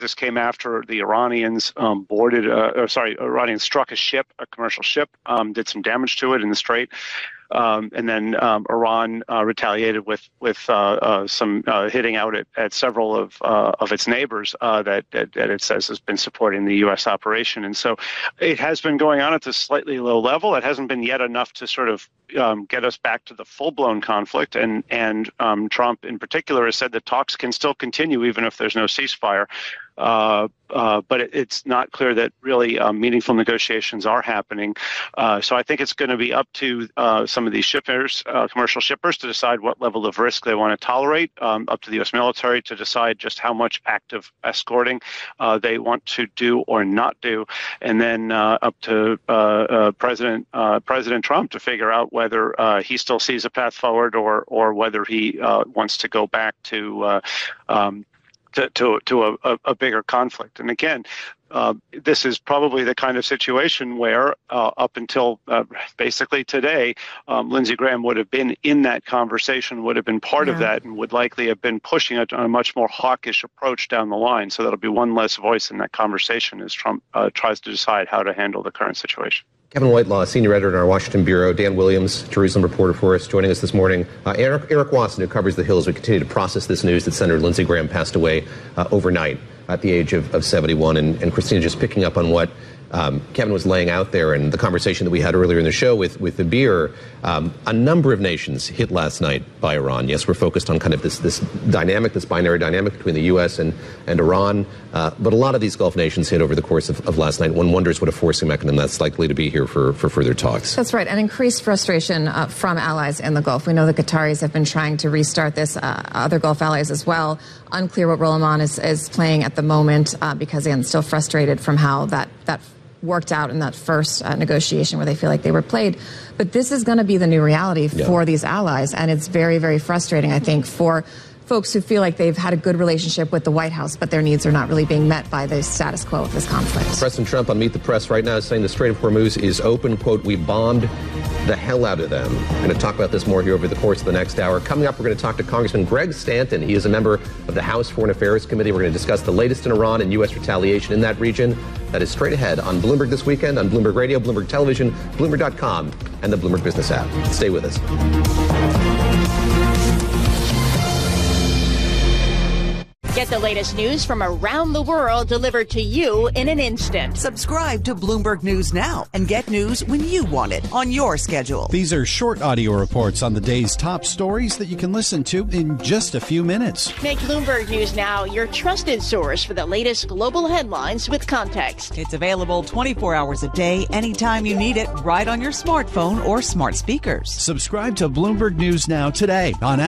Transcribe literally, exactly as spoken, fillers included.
This came after the Iranians um, boarded, uh, or sorry, Iranians struck a ship, a commercial ship, um, did some damage to it in the Strait. Um, and then um, Iran uh, retaliated with with uh, uh, some uh, hitting out at, at several of uh, of its neighbors uh, that, that that it says has been supporting the U S operation. And so it has been going on at this slightly low level. It hasn't been yet enough to sort of um, get us back to the full blown conflict. And and um, Trump in particular has said that talks can still continue even if there's no ceasefire. Uh, uh, but it, it's not clear that really uh, meaningful negotiations are happening. Uh, so I think it's going to be up to uh, some of these shippers, uh, commercial shippers, to decide what level of risk they want to tolerate, um, up to the U S military to decide just how much active escorting uh, they want to do or not do, and then uh, up to uh, uh, President uh, President Trump to figure out whether uh, he still sees a path forward or or whether he uh, wants to go back to uh, um, to to, to a, a bigger conflict. And again, uh, this is probably the kind of situation where uh, up until uh, basically today, um, Lindsey Graham would have been in that conversation, would have been part yeah. of that, and would likely have been pushing it on a much more hawkish approach down the line. So that'll be one less voice in that conversation as Trump uh, tries to decide how to handle the current situation. Kevin Whitelaw, senior editor in our Washington bureau. Dan Williams, Jerusalem reporter for us, joining us this morning. Uh, Eric, Eric Watson, who covers the Hill, as we continue to process this news that Senator Lindsey Graham passed away uh, overnight at the age of, of seventy-one. And, and Christina, just picking up on what um, Kevin was laying out there and the conversation that we had earlier in the show with, with the beer, um, a number of nations hit last night by Iran. Yes, we're focused on kind of this, this dynamic, this binary dynamic between the U S and, and Iran. Uh, but a lot of these Gulf nations hit over the course of, of last night. One wonders what a forcing mechanism that's likely to be here for, for further talks. That's right. And increased frustration uh, from allies in the Gulf. We know the Qataris have been trying to restart this, uh, other Gulf allies as well. Unclear what role Oman is, is playing at the moment uh, because, again, still frustrated from how that, that worked out in that first uh, negotiation where they feel like they were played. But this is going to be the new reality yeah. for these allies. And it's very, very frustrating, I think, for folks who feel like they've had a good relationship with the White House, but their needs are not really being met by the status quo of this conflict. President Trump on Meet the Press right now is saying the Strait of Hormuz is open. Quote, we bombed the hell out of them. We're going to talk about this more here over the course of the next hour. Coming up, we're going to talk to Congressman Greg Stanton. He is a member of the House Foreign Affairs Committee. We're going to discuss the latest in Iran and U S retaliation in that region. That is straight ahead on Bloomberg This Weekend, on Bloomberg Radio, Bloomberg Television, Bloomberg dot com, and the Bloomberg Business app. Stay with us. Get the latest news from around the world delivered to you in an instant. Subscribe to Bloomberg News Now and get news when you want it on your schedule. These are short audio reports on the day's top stories that you can listen to in just a few minutes. Make Bloomberg News Now your trusted source for the latest global headlines with context. It's available twenty-four hours a day, anytime you need it, right on your smartphone or smart speakers. Subscribe to Bloomberg News Now today on